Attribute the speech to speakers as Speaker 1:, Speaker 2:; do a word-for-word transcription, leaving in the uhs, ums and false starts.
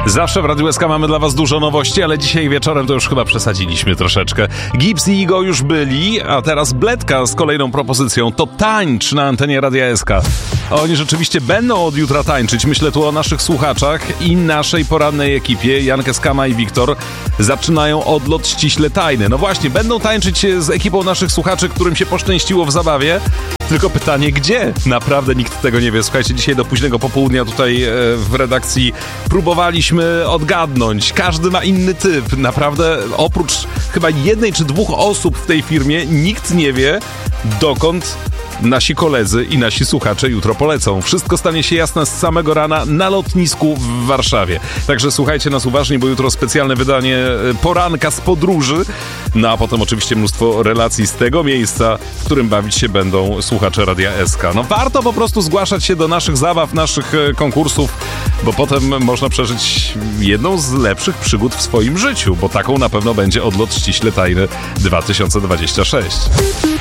Speaker 1: Zawsze w Radiu S K mamy dla was dużo nowości, ale dzisiaj wieczorem to już chyba przesadziliśmy troszeczkę. Gibbs i Igo już byli, a teraz Bledka z kolejną propozycją. To tańcz na antenie Radia S K. Oni rzeczywiście będą od jutra tańczyć. Myślę tu o naszych słuchaczach i naszej porannej ekipie. Jankę, Skama i Wiktor zaczynają odlot ściśle tajny. No właśnie, będą tańczyć z ekipą naszych słuchaczy, którym się poszczęściło w zabawie. Tylko pytanie, gdzie? Naprawdę nikt tego nie wie. Słuchajcie, dzisiaj do późnego popołudnia tutaj e, w redakcji próbowaliśmy odgadnąć. Każdy ma inny typ. Naprawdę oprócz chyba jednej czy dwóch osób w tej firmie nikt nie wie, dokąd nasi koledzy i nasi słuchacze jutro polecą. Wszystko stanie się jasne z samego rana na lotnisku w Warszawie. Także słuchajcie nas uważnie, bo jutro specjalne wydanie poranka z podróży. No a potem oczywiście mnóstwo relacji z tego miejsca, w którym bawić się będą słuchacze Radia S K. No warto po prostu zgłaszać się do naszych zabaw, naszych konkursów, bo potem można przeżyć jedną z lepszych przygód w swoim życiu, bo taką na pewno będzie odlot ściśle tajny dwa tysiące dwudziesty szósty.